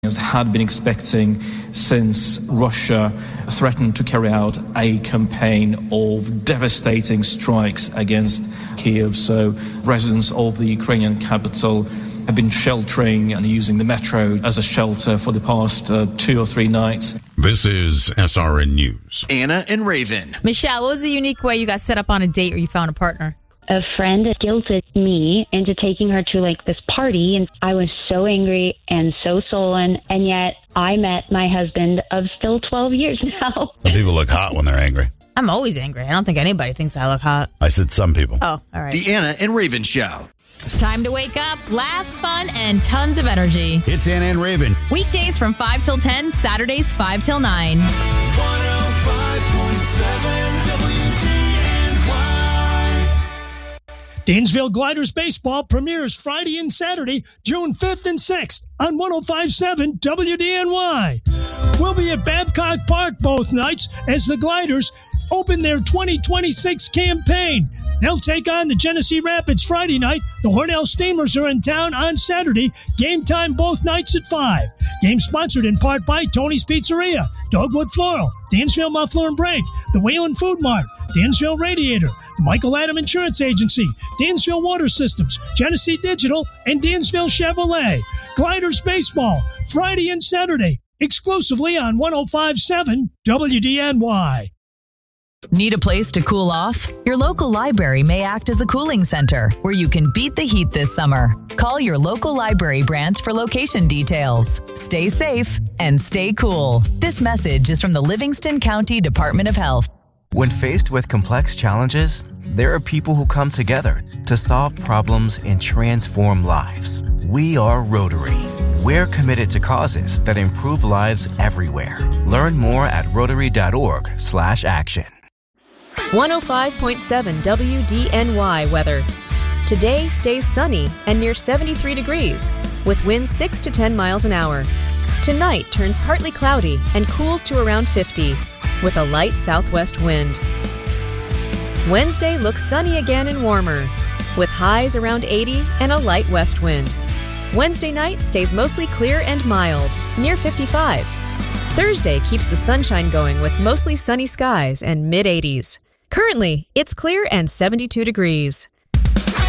had been expecting since Russia threatened to carry out a campaign of devastating strikes against Kyiv. So residents of the Ukrainian capital have been sheltering and using the metro as a shelter for the past 2 or 3 nights. This is SRN News. Anna and Raven. Michelle, what was the unique way you got set up on a date or you found a partner? A friend guilted me into taking her to this party, and I was so angry and so sullen, and yet I met my husband of still 12 years now. Some people look hot when they're angry. I'm always angry. I don't think anybody thinks I look hot. I said some people. Oh, all right. The Anna and Raven Show. Time to wake up, laughs, fun, and tons of energy. It's Anna and Raven. Weekdays from 5 till 10, Saturdays 5 till 9. 105.7 Dansville Gliders Baseball premieres Friday and Saturday, June 5th and 6th on 105.7 WDNY. We'll be at Babcock Park both nights as the Gliders open their 2026 campaign. They'll take on the Genesee Rapids Friday night. The Hornell Steamers are in town on Saturday. Game time both nights at 5. Game sponsored in part by Tony's Pizzeria, Dogwood Floral, Dansville Muffler and Brake, the Whalen Food Mart, Dansville Radiator, the Michael Adam Insurance Agency, Dansville Water Systems, Genesee Digital, and Dansville Chevrolet. Gliders Baseball, Friday and Saturday, exclusively on 105.7 WDNY. Need a place to cool off? Your local library may act as a cooling center where you can beat the heat this summer. Call your local library branch for location details. Stay safe and stay cool. This message is from the Livingston County Department of Health. When faced with complex challenges, there are people who come together to solve problems and transform lives. We are Rotary. We're committed to causes that improve lives everywhere. Learn more at rotary.org/action. 105.7 WDNY weather. Today stays sunny and near 73 degrees, with winds 6 to 10 miles an hour. Tonight turns partly cloudy and cools to around 50, with a light southwest wind. Wednesday looks sunny again and warmer, with highs around 80 and a light west wind. Wednesday night stays mostly clear and mild, near 55. Thursday keeps the sunshine going with mostly sunny skies and mid-80s. Currently, it's clear and 72 degrees.